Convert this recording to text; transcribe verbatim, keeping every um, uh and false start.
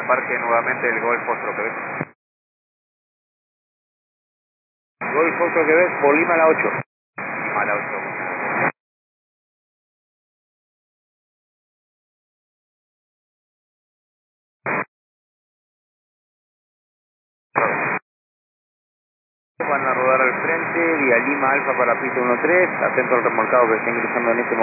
aparque nuevamente el Golf Foxtrot Quebec. Golf Foxtrot Quebec, por Lima a la ocho. Lima a la ocho. Van a rodar al frente, vía Lima Alfa para pista uno tres, atento al remolcado que está ingresando en este momento.